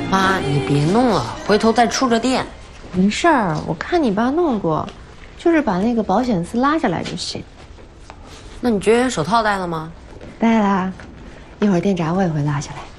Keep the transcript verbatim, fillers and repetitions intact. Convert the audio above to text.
妈，你别弄了，回头再触着电。 没事儿，我看你爸弄过，就是把那个保险丝拉下来就行。 那你绝缘手套戴了吗？ 戴啦，一会儿电闸我也会拉下来。